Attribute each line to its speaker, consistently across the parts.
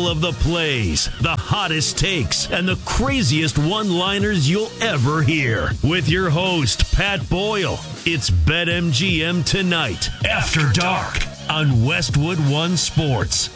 Speaker 1: all of the plays, the hottest takes, and the craziest one-liners you'll ever hear. With your host, Pat Boyle. It's BetMGM Tonight, After Dark, on Westwood One Sports.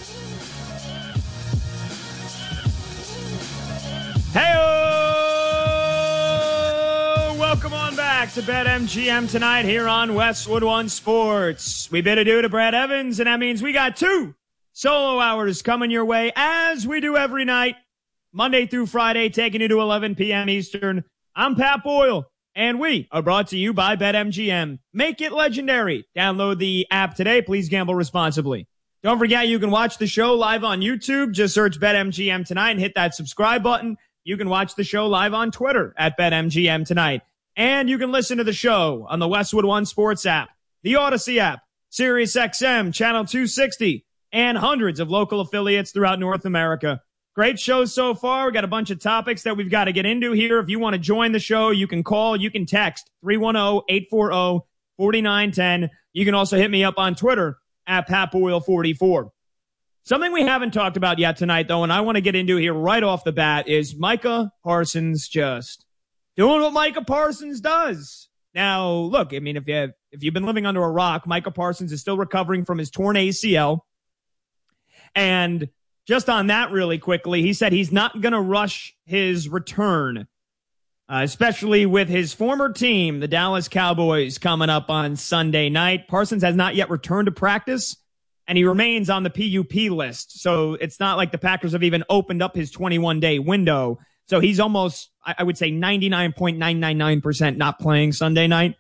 Speaker 2: Hey-o! Welcome on back to BetMGM Tonight here on Westwood One Sports. We bid adieu to Brad Evans, and that means we got 2 solo hours coming your way, as we do every night, Monday through Friday, taking you to 11 p.m. Eastern. I'm Pat Boyle, and we are brought to you by BetMGM. Make it legendary. Download the app today. Please gamble responsibly. Don't forget, you can watch the show live on YouTube. Just search BetMGM Tonight and hit that subscribe button. You can watch the show live on Twitter at BetMGM Tonight. And you can listen to the show on the Westwood One Sports app, the Odyssey app, SiriusXM, Channel 260, and hundreds of local affiliates throughout North America. Great show so far. We got a bunch of topics that we've got to get into here. If you want to join the show, you can call, you can text 310-840-4910. You can also hit me up on Twitter at PatBoyle44. Something we haven't talked about yet tonight, though, and I want to get into here right off the bat, is Micah Parsons just doing what Micah Parsons does. Now, look, I mean, if you've been living under a rock, Micah Parsons is still recovering from his torn ACL. And just on that really quickly, he said he's not going to rush his return, especially with his former team, the Dallas Cowboys, coming up on Sunday night. Parsons has not yet returned to practice, and he remains on the PUP list. So it's not like the Packers have even opened up his 21-day window. So he's almost, I would say, 99.999% not playing Sunday night.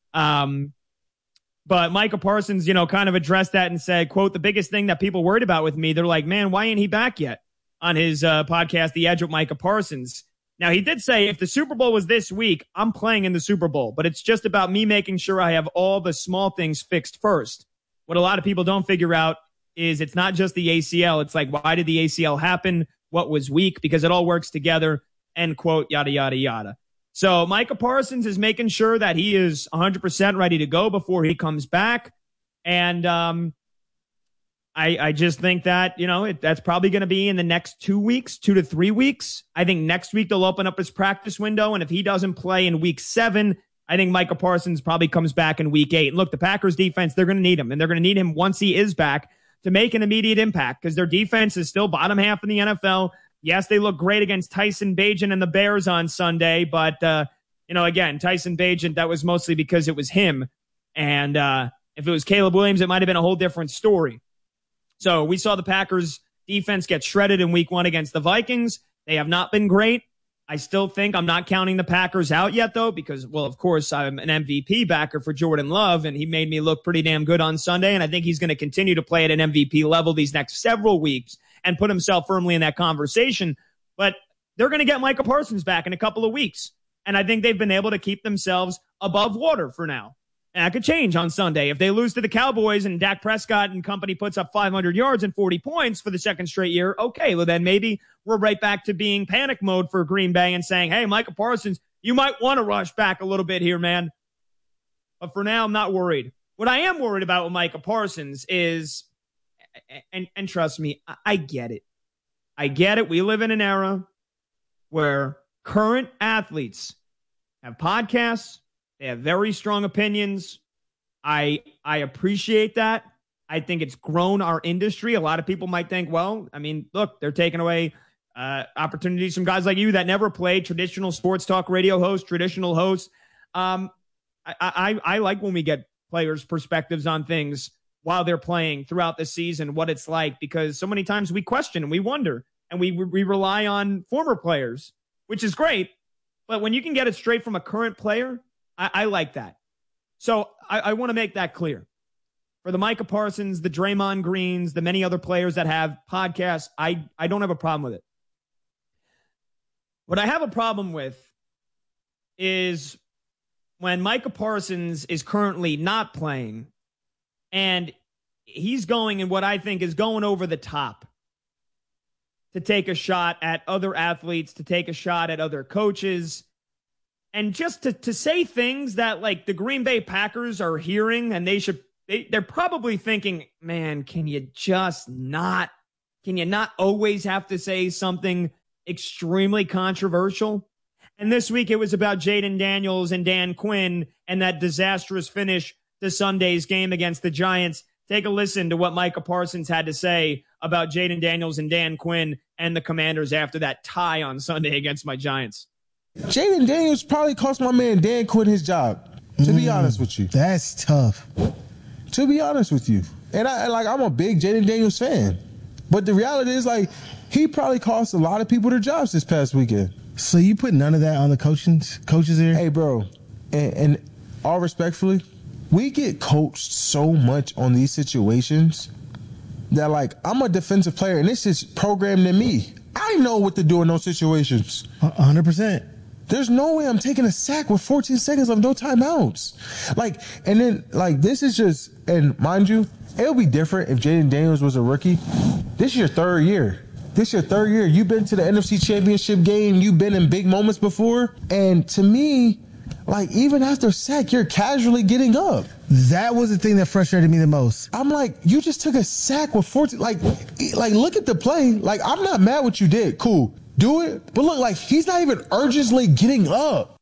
Speaker 2: But Micah Parsons, kind of addressed that and said, quote, the biggest thing that people worried about with me, they're like, man, why ain't he back yet? On his podcast, The Edge with Micah Parsons. Now, he did say if the Super Bowl was this week, I'm playing in the Super Bowl, but it's just about me making sure I have all the small things fixed first. What a lot of people don't figure out is it's not just the ACL. It's like, why did the ACL happen? What was weak? Because it all works together, end quote, yada, yada, yada. So Micah Parsons is making sure that he is 100% ready to go before he comes back. And I just think that, that's probably going to be in the next 2 weeks, 2 to 3 weeks. I think next week they'll open up his practice window. And if he doesn't play in week 7, I think Micah Parsons probably comes back in week 8. And look, the Packers defense, they're going to need him. And they're going to need him once he is back to make an immediate impact, because their defense is still bottom half in the NFL. Yes, they look great against Tyson Bagent and the Bears on Sunday. But, again, Tyson Bagent, that was mostly because it was him. And if it was Caleb Williams, it might have been a whole different story. So we saw the Packers defense get shredded in week 1 against the Vikings. They have not been great. I still think I'm not counting the Packers out yet, though, because, well, of course, I'm an MVP backer for Jordan Love, and he made me look pretty damn good on Sunday, and I think he's going to continue to play at an MVP level these next several weeks and put himself firmly in that conversation. But they're going to get Micah Parsons back in a couple of weeks, and I think they've been able to keep themselves above water for now. And that could change on Sunday. If they lose to the Cowboys and Dak Prescott and company puts up 500 yards and 40 points for the second straight year, okay, well then maybe we're right back to being panic mode for Green Bay and saying, hey, Micah Parsons, you might want to rush back a little bit here, man. But for now, I'm not worried. What I am worried about with Micah Parsons is, and trust me, I get it. I get it. We live in an era where current athletes have podcasts. They have very strong opinions. I appreciate that. I think it's grown our industry. A lot of people might think, well, I mean, look, they're taking away opportunities from guys like you that never played, traditional sports talk radio hosts, traditional hosts. I like when we get players' perspectives on things while they're playing throughout the season, what it's like, because so many times we question and we wonder, and we rely on former players, which is great. But when you can get it straight from a current player, I like that. So I want to make that clear. For the Micah Parsons, the Draymond Greens, the many other players that have podcasts, I don't have a problem with it. What I have a problem with is when Micah Parsons is currently not playing and he's going in what I think is going over the top to take a shot at other athletes, to take a shot at other coaches. And just to say things that, like, the Green Bay Packers are hearing, and they're probably thinking, man, can you just not Can you not always have to say something extremely controversial? And this week it was about Jaden Daniels and Dan Quinn and that disastrous finish to Sunday's game against the Giants. Take a listen to what Micah Parsons had to say about Jaden Daniels and Dan Quinn and the Commanders after that tie on Sunday against my Giants.
Speaker 3: Jaden Daniels probably cost my man Dan Quinn his job, to be honest with you.
Speaker 4: That's tough.
Speaker 3: To be honest with you. And I'm a big Jaden Daniels fan. But the reality is, he probably cost a lot of people their jobs this past weekend.
Speaker 4: So you put none of that on the coaches here?
Speaker 3: Hey, bro, and all respectfully, we get coached so much on these situations that, I'm a defensive player, and this is programmed in me. I know what to do in those situations.
Speaker 4: 100%.
Speaker 3: There's no way I'm taking a sack with 14 seconds of no timeouts. And then, this is just, and mind you, it'll be different if Jaden Daniels was a rookie. This is your third year. You've been to the NFC Championship game. You've been in big moments before. And to me, even after sack, you're casually getting up.
Speaker 4: That was the thing that frustrated me the most.
Speaker 3: I'm like, you just took a sack with 14. Look at the play. I'm not mad what you did. Cool. Do it. But look, he's not even urgently getting up.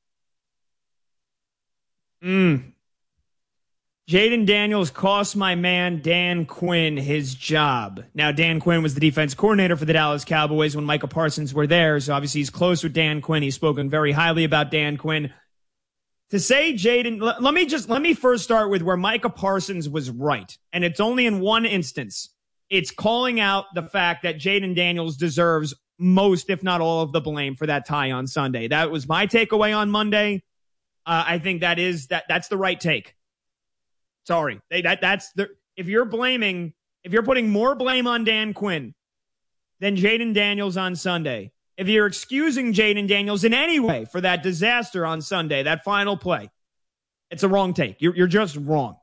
Speaker 2: Jaden Daniels cost my man Dan Quinn his job. Now, Dan Quinn was the defense coordinator for the Dallas Cowboys when Micah Parsons were there, so obviously he's close with Dan Quinn. He's spoken very highly about Dan Quinn. To say Jaden, let me first start with where Micah Parsons was right, and it's only in one instance. It's calling out the fact that Jaden Daniels deserves most, if not all, of the blame for that tie on Sunday. That was my takeaway on Monday. I think that's the right take. Sorry. If you're putting more blame on Dan Quinn than Jaden Daniels on Sunday, if you're excusing Jaden Daniels in any way for that disaster on Sunday, that final play, it's a wrong take. You're just wrong.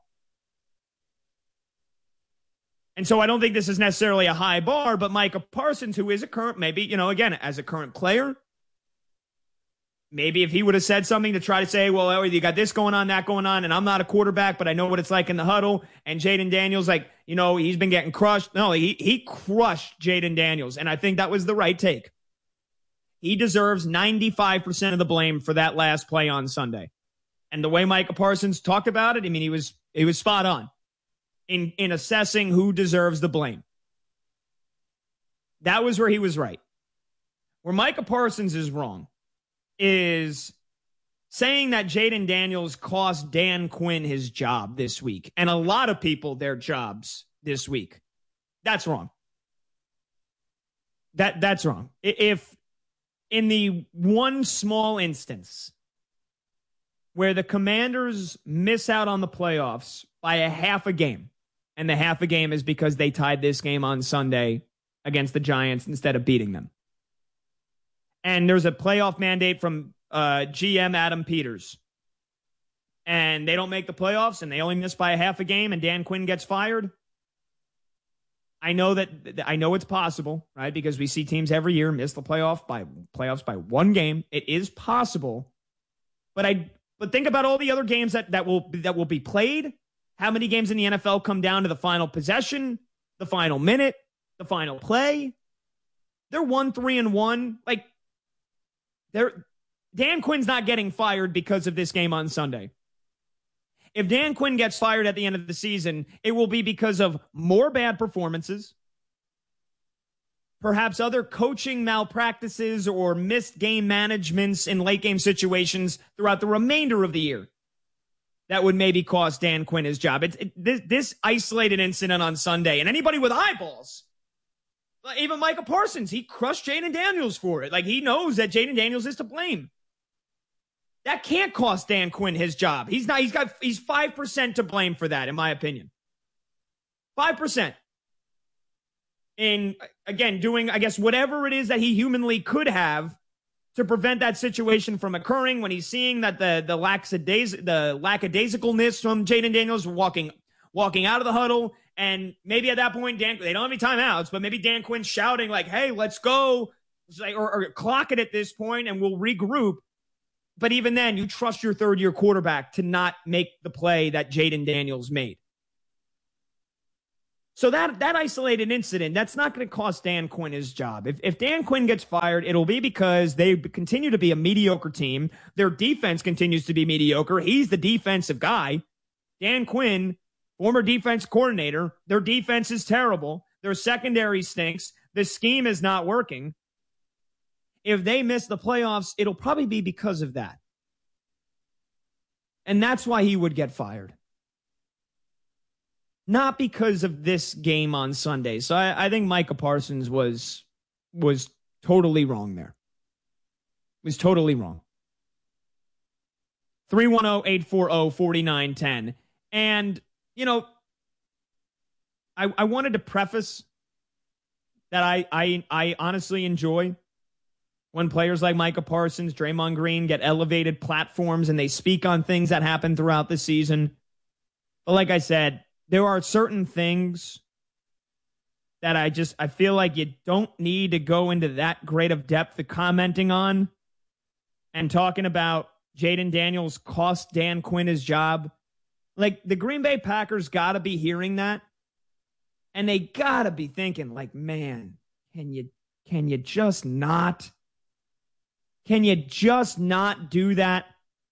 Speaker 2: And so I don't think this is necessarily a high bar, but Micah Parsons, who is a current, maybe, again, as a current player, maybe if he would have said something to try to say, well, you got this going on, that going on, and I'm not a quarterback, but I know what it's like in the huddle. And Jaden Daniels, he's been getting crushed. No, he crushed Jaden Daniels, and I think that was the right take. He deserves 95% of the blame for that last play on Sunday. And the way Micah Parsons talked about it, he was spot on in assessing who deserves the blame. That was where he was right. Where Micah Parsons is wrong is saying that Jaden Daniels cost Dan Quinn his job this week and a lot of people their jobs this week. That's wrong. That's wrong. If in the one small instance where the Commanders miss out on the playoffs by a half a game, and the half a game is because they tied this game on Sunday against the Giants instead of beating them. And there's a playoff mandate from GM Adam Peters. And they don't make the playoffs, and they only miss by a half a game, and Dan Quinn gets fired. I know it's possible, right? Because we see teams every year miss the playoffs by one game. It is possible. But think about all the other games that will be played. How many games in the NFL come down to the final possession, the final minute, the final play? They're 1-3-1. Dan Quinn's not getting fired because of this game on Sunday. If Dan Quinn gets fired at the end of the season, it will be because of more bad performances, perhaps other coaching malpractices or missed game managements in late game situations throughout the remainder of the year. That would maybe cost Dan Quinn his job. This isolated incident on Sunday, and anybody with eyeballs, even Micah Parsons, he crushed Jaden Daniels for it. He knows that Jaden Daniels is to blame. That can't cost Dan Quinn his job. He's 5% to blame for that, in my opinion. 5%. In, again, doing, I guess, whatever it is that he humanly could have to prevent that situation from occurring when he's seeing that the lackadaisicalness from Jaden Daniels walking out of the huddle. And maybe at that point, they don't have any timeouts, but maybe Dan Quinn's shouting hey, let's go, or clock it at this point and we'll regroup. But even then, you trust your third-year quarterback to not make the play that Jaden Daniels made. So that isolated incident, that's not going to cost Dan Quinn his job. If Dan Quinn gets fired, it'll be because they continue to be a mediocre team. Their defense continues to be mediocre. He's the defensive guy. Dan Quinn, former defense coordinator, their defense is terrible. Their secondary stinks. The scheme is not working. If they miss the playoffs, it'll probably be because of that. And that's why he would get fired. Not because of this game on Sunday. So I think Micah Parsons was totally wrong there. Was totally wrong. 310-840-4910. And, you know, I wanted to preface that I honestly enjoy when players like Micah Parsons, Draymond Green get elevated platforms and they speak on things that happen throughout the season. But like I said, there are certain things that I feel like you don't need to go into that great of depth of commenting on and talking about Jaden Daniels cost Dan Quinn his job. Like, the Green Bay Packers got to be hearing that. And they got to be thinking, like, man, can you just not? Can you just not do that?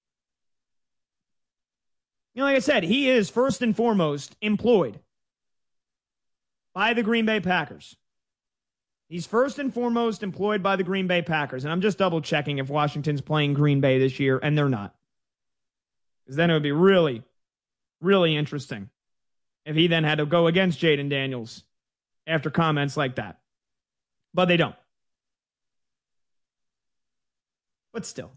Speaker 2: You know, like I said, he is first and foremost employed by the Green Bay Packers. He's first and foremost employed by the Green Bay Packers. And I'm just double checking if Washington's playing Green Bay this year, and they're not. Because then it would be really, really interesting if he then had to go against Jaden Daniels after comments like that. But they don't. But still.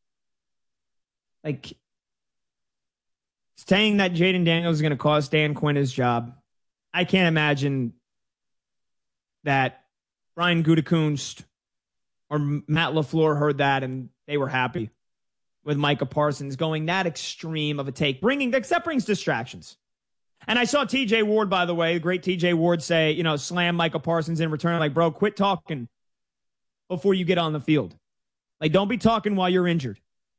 Speaker 2: Like, saying that Jaden Daniels is going to cost Dan Quinn his job, I can't imagine that Brian Gutekunst or Matt LaFleur heard that and they were happy with Micah Parsons going that extreme of a take. That brings distractions. And I saw TJ Ward, by the way, the great TJ Ward say, you know, slam Micah Parsons in return. Like, bro, quit talking before you get on the field. Like, don't be talking while you're injured.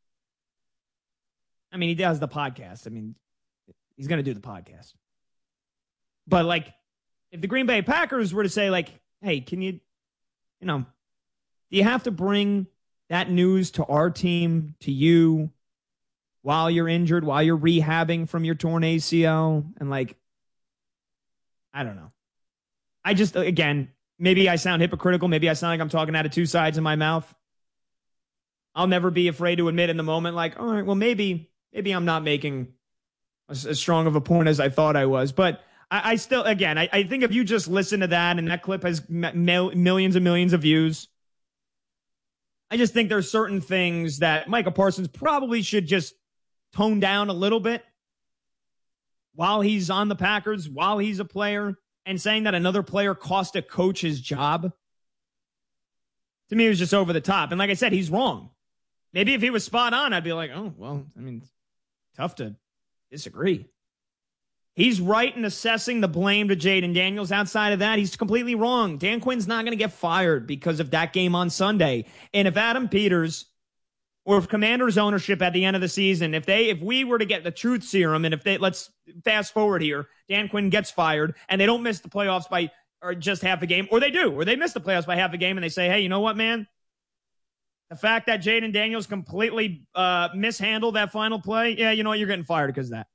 Speaker 2: I mean, he does the podcast. I mean, he's going to do the podcast. But, like, if the Green Bay Packers were to say, like, hey, can you do you have to bring that news to our team, to you, while you're injured, while you're rehabbing from your torn ACL? And, like, I don't know. I just, again, maybe I sound hypocritical. Maybe I sound like I'm talking out of two sides of my mouth. I'll never be afraid to admit in the moment, like, all right, well, maybe I'm not making as strong of a point as I thought I was. But I still, again, I think if you just listen to that and that clip has millions and millions of views, I just think there's certain things that Micah Parsons probably should just tone down a little bit while he's on the Packers, while he's a player, and saying that another player cost a coach his job. To me, it was just over the top. And like I said, he's wrong. Maybe if he was spot on, I'd be like, oh, well, I mean, tough to disagree. He's right in assessing the blame to Jaden Daniels. Outside of that, he's completely wrong. Dan Quinn's not going to get fired because of that game on Sunday. And if Adam Peters or if Commanders ownership at the end of the season, if we were to get the truth serum, and let's fast forward here, Dan Quinn gets fired and they don't miss the playoffs by or just half a game, or they do, or they miss the playoffs by half a game and they say, hey, you know what, man? The fact that Jaden Daniels completely mishandled that final play, yeah, you know what? You're getting fired because of that.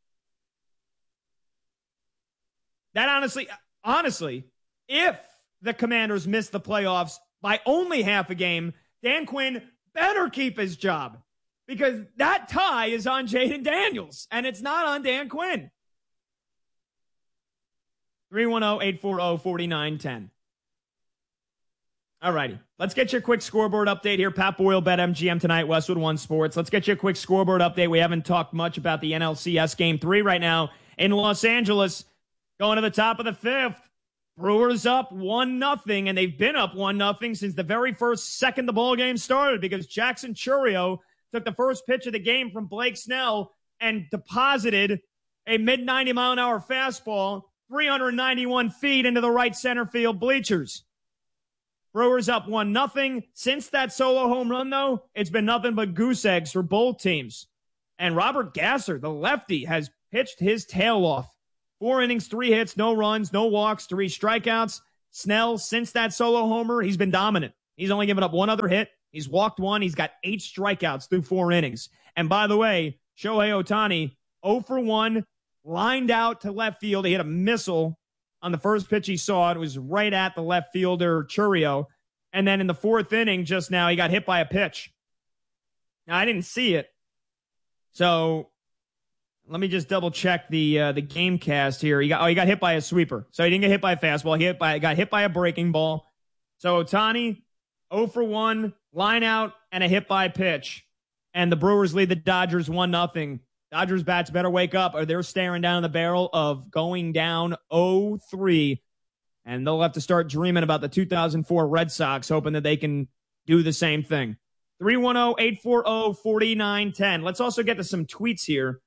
Speaker 2: That honestly, if the Commanders miss the playoffs by only half a game, Dan Quinn better keep his job because that tie is on Jaden Daniels and it's not on Dan Quinn. 310-840-4910. All righty. Let's get you a quick scoreboard update here. Pat Boyle, BetMGM tonight, Westwood One Sports. Let's get you a quick scoreboard update. We haven't talked much about the NLCS Game 3 right now in Los Angeles. Going to the top of the fifth. Brewers up 1-0, and they've been up 1-0 since the very first second the ball game started because Jackson Chourio took the first pitch of the game from Blake Snell and deposited a mid-90-mile-an-hour fastball 391 feet into the right center field bleachers. Brewers up 1-0. Since that solo home run, though, it's been nothing but goose eggs for both teams. And Robert Gasser, the lefty, has pitched his tail off 4 innings, 3 hits, no runs, no walks, 3 strikeouts. Snell, since that solo homer, he's been dominant. He's only given up 1 other hit. He's walked 1. He's got 8 strikeouts through 4 innings. And by the way, Shohei Ohtani, 0 for 1, lined out to left field. He hit a missile on the first pitch he saw. It was right at the left fielder, Churio. And then in the 4th inning, just now, he got hit by a pitch. Now, I didn't see it. So let me just double check the game cast here. He got hit by a sweeper. So he didn't get hit by a fastball. He got hit by a breaking ball. So Ohtani, 0 for 1, line out, and a hit by pitch. And the Brewers lead the Dodgers 1-0. Dodgers bats better wake up, or they're staring down the barrel of going down 0-3. And they'll have to start dreaming about the 2004 Red Sox, hoping that they can do the same thing. 310-840-4910. Let's also get to some tweets here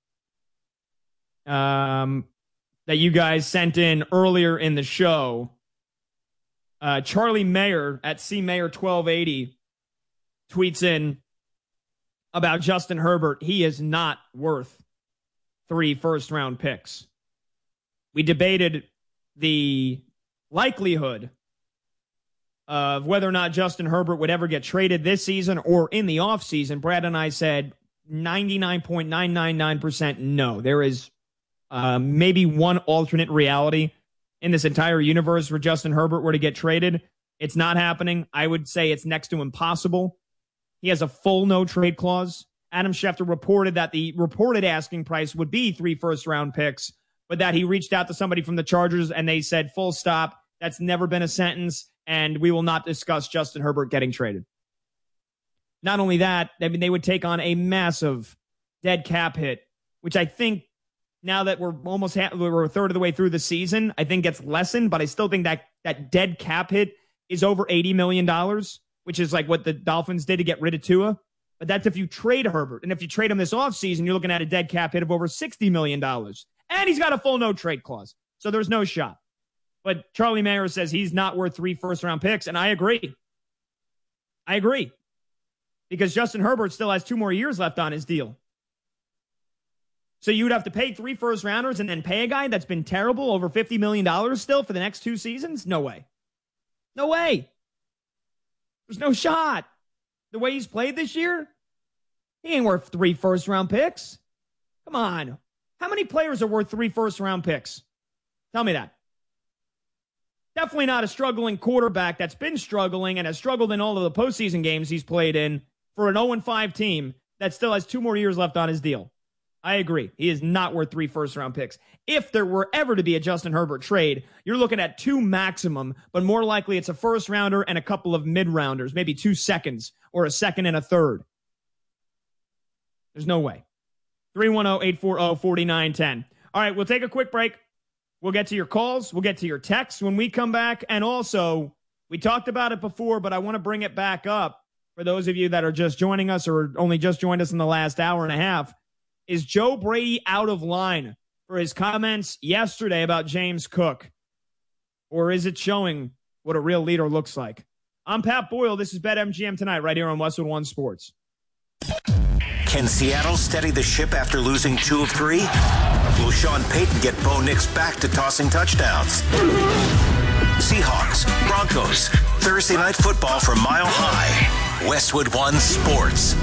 Speaker 2: that you guys sent in earlier in the show. Charlie Mayer at CMayer1280 tweets in about Justin Herbert. He is not worth 3 first-round picks. We debated the likelihood of whether or not Justin Herbert would ever get traded this season or in the offseason. Brad and I said 99.999% no. There is maybe one alternate reality in this entire universe where Justin Herbert were to get traded. It's not happening. I would say it's next to impossible. He has a full no-trade clause. Adam Schefter reported that the reported asking price would be 3 first-round picks, but that he reached out to somebody from the Chargers and they said, full stop, that's never been a sentence, and we will not discuss Justin Herbert getting traded. Not only that, I mean, they would take on a massive dead cap hit, which I think now that we're we're a third of the way through the season, I think gets lessened, but I still think that dead cap hit is over $80 million, which is like what the Dolphins did to get rid of Tua. But that's if you trade Herbert. And if you trade him this offseason, you're looking at a dead cap hit of over $60 million. And he's got a full no-trade clause. So there's no shot. But Charlie Mayer says he's not worth 3 first-round picks, and I agree. Because Justin Herbert still has 2 more years left on his deal. So you would have to pay 3 first-rounders and then pay a guy that's been terrible, over $50 million still for the next 2 seasons? No way. No way. There's no shot. The way he's played this year, he ain't worth 3 first-round picks. Come on. How many players are worth 3 first-round picks? Tell me that. Definitely not a struggling quarterback that's been struggling and has struggled in all of the postseason games he's played in for an 0-5 team that still has 2 more years left on his deal. I agree. He is not worth 3 first-round picks. If there were ever to be a Justin Herbert trade, you're looking at 2 maximum, but more likely it's a first-rounder and a couple of mid-rounders, maybe 2 seconds or a second and a third. There's no way. 310-840-4910. All right, we'll take a quick break. We'll get to your calls. We'll get to your texts when we come back. And also, we talked about it before, but I want to bring it back up for those of you that are just joining us or only just joined us in the last hour and a half. Is Joe Brady out of line for his comments yesterday about James Cook? Or is it showing what a real leader looks like? I'm Pat Boyle. This is BetMGM Tonight right here on Westwood One Sports.
Speaker 5: Can Seattle steady the ship after losing 2 of 3? Will Sean Payton get Bo Nix back to tossing touchdowns? Seahawks, Broncos, Thursday Night Football from Mile High. Westwood One Sports.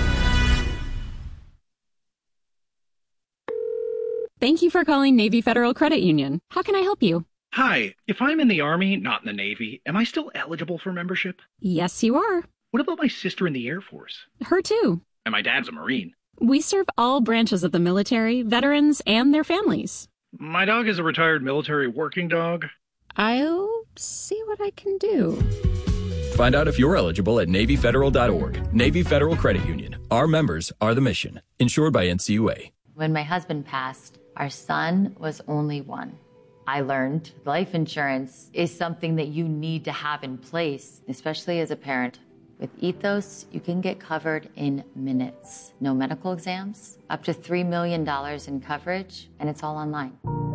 Speaker 6: Thank you for calling Navy Federal Credit Union. How can I help you?
Speaker 7: Hi, if I'm in the Army, not in the Navy, am I still eligible for membership?
Speaker 6: Yes, you are.
Speaker 7: What about my sister in the Air Force?
Speaker 6: Her too.
Speaker 7: And my dad's a Marine.
Speaker 6: We serve all branches of the military, veterans, and their families.
Speaker 7: My dog is a retired military working dog.
Speaker 6: I'll see what I can do.
Speaker 8: Find out if you're eligible at NavyFederal.org. Navy Federal Credit Union. Our members are the mission. Insured by NCUA.
Speaker 9: When my husband passed, our son was only 1. I learned life insurance is something that you need to have in place, especially as a parent. With Ethos, you can get covered in minutes. No medical exams, up to $3 million in coverage, and it's all online.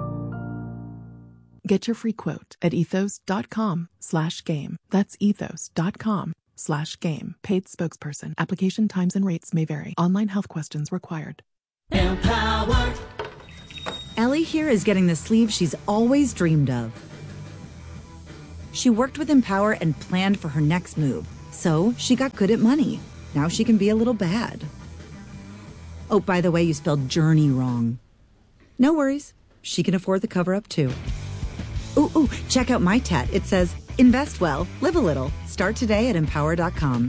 Speaker 10: Get your free quote at ethos.com/game. That's ethos.com/game. Paid spokesperson. Application times and rates may vary. Online health questions required.
Speaker 11: Empowered. Ellie here is getting the sleeve she's always dreamed of. She worked with Empower and planned for her next move, so she got good at money. Now she can be a little bad. Oh, by the way, you spelled journey wrong. No worries. She can afford the cover-up, too. Ooh, check out my tat. It says, invest well, live a little. Start today at Empower.com.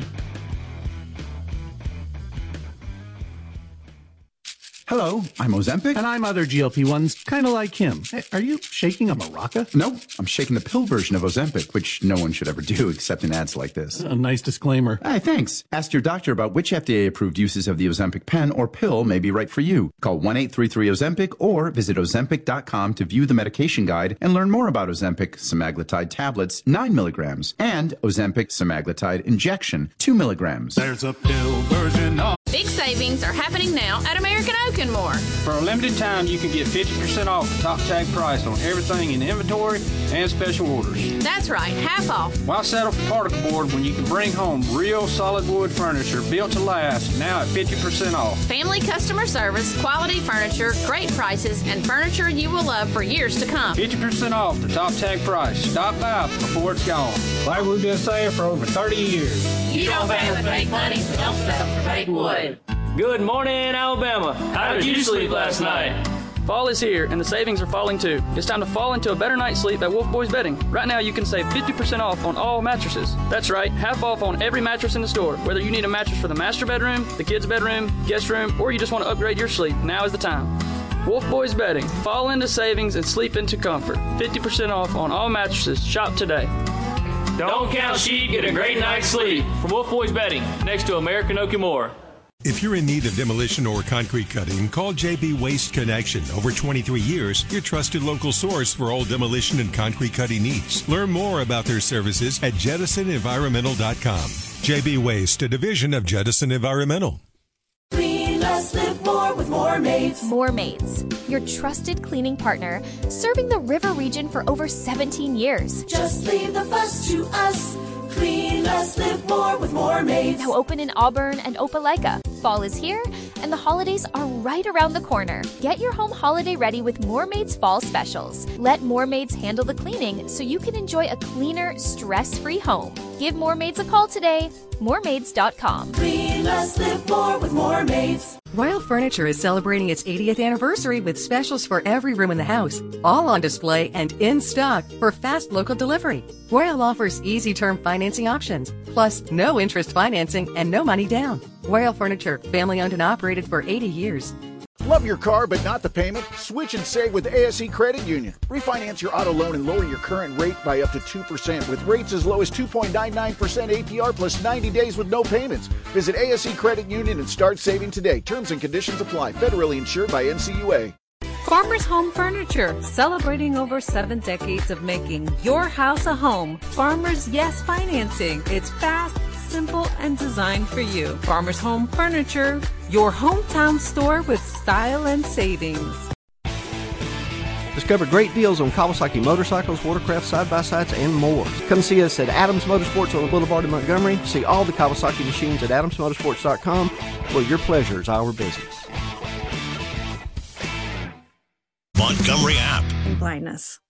Speaker 12: Hello, I'm Ozempic. And I'm other GLP-1s, kind of like him. Hey, are you shaking a maraca? No, I'm shaking the pill version of Ozempic, which no one should ever do except in ads like this. A nice disclaimer. Hey, thanks. Ask your doctor about which FDA-approved uses of the Ozempic pen or pill may be right for you. Call 1-833-OZEMPIC or visit Ozempic.com to view the medication guide and learn more about Ozempic semaglutide tablets, 9 milligrams, and Ozempic semaglutide injection, 2 milligrams.
Speaker 13: There's a pill version of...
Speaker 14: Big savings are happening now at American Oak and More.
Speaker 15: For a limited time, you can get 50% off the top tag price on everything in inventory and special orders.
Speaker 14: That's right, half off.
Speaker 15: Why settle for particle board when you can bring home real solid wood furniture built to last, now at 50% off?
Speaker 14: Family customer service, quality furniture, great prices, and furniture you will love for years to come.
Speaker 15: 50% off the top tag price. Stop by before it's gone. Like we've been saying for over 30 years.
Speaker 14: You don't pay with fake money, so don't settle for fake wood.
Speaker 16: Good morning, Alabama. How did you sleep last night?
Speaker 17: Fall is here, and the savings are falling too. It's time to fall into a better night's sleep at Wolf Boys Bedding. Right now, you can save 50% off on all mattresses. That's right, half off on every mattress in the store. Whether you need a mattress for the master bedroom, the kids' bedroom, guest room, or you just want to upgrade your sleep, now is the time. Wolf Boys Bedding. Fall into savings and sleep into comfort. 50% off on all mattresses. Shop today.
Speaker 16: Don't count sheep, get a great night's sleep. From Wolf Boys Bedding, next to American Oak and More.
Speaker 18: If you're in need of demolition or concrete cutting, call JB Waste Connection. Over 23 years, your trusted local source for all demolition and concrete cutting needs. Learn more about their services at JedisonEnvironmental.com. JB Waste, a division of Jedison Environmental.
Speaker 19: Clean less, live more with More Maids.
Speaker 20: More Maids, your trusted cleaning partner, serving the river region for over 17 years.
Speaker 19: Just leave the fuss to us. Clean less, live more with More Maids.
Speaker 20: Now open in Auburn and Opelika. Fall is here, and the holidays are right around the corner. Get your home holiday ready with More Maids Fall Specials. Let More Maids handle the cleaning so you can enjoy a cleaner, stress-free home. Give More Maids a call today. MoreMaids.com.
Speaker 19: Clean less, live more with More Maids.
Speaker 21: Royal Furniture is celebrating its 80th anniversary with specials for every room in the house, all on display and in stock for fast local delivery. Royal offers easy term financing options, plus no interest financing and no money down. Royal Furniture, family owned and operated for 80 years.
Speaker 22: Love your car but not the payment? Switch and save with ASE Credit Union. Refinance your auto loan and lower your current rate by up to 2% with rates as low as 2.99% APR plus 90 days with no payments. Visit ASE Credit Union and start saving today. Terms and conditions apply. Federally insured by NCUA.
Speaker 23: Farmers Home Furniture, celebrating over 7 decades of making your house a home. Farmers Yes Financing. It's fast, simple, and designed for you. Farmers Home Furniture, your hometown store with style and savings.
Speaker 24: Discover great deals on Kawasaki motorcycles, watercraft, side-by-sides, and more. Come see us at Adams Motorsports on the Boulevard in Montgomery. See all the Kawasaki machines at adamsmotorsports.com, where your pleasure is our business.
Speaker 1: Montgomery app.
Speaker 25: And blindness.